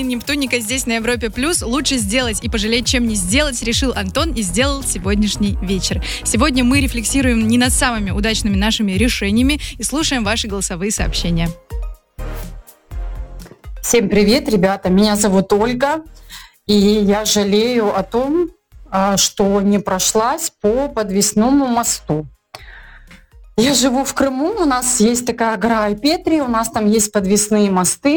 День Нептуника здесь, на Европе+. Лучше сделать и пожалеть, чем не сделать, решил Антон и сделал сегодняшний вечер. Сегодня мы рефлексируем не над самыми удачными нашими решениями и слушаем ваши голосовые сообщения. Всем привет, ребята. Меня зовут Ольга. И я жалею о том, что не прошлась по подвесному мосту. Я живу в Крыму, у нас есть такая гора Петри, у нас там есть подвесные мосты.